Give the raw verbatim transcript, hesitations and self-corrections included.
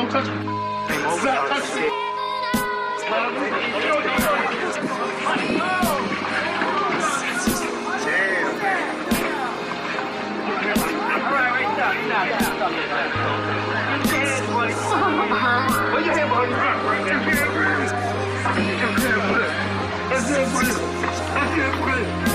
touch me. Stop touching me. Where's your hand, buddy? That's it, buddy. That's it, buddy.